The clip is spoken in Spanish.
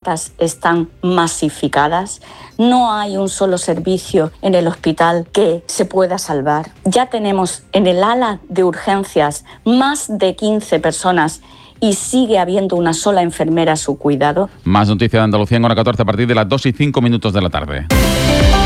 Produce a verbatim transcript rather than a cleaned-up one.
plazas están masificadas. No hay un solo servicio en el hospital que se pueda salvar. Ya tenemos en el ala de urgencias más de quince personas y sigue habiendo una sola enfermera a su cuidado. Más noticia de Andalucía en hora catorce a partir de las dos y cinco minutos de la tarde.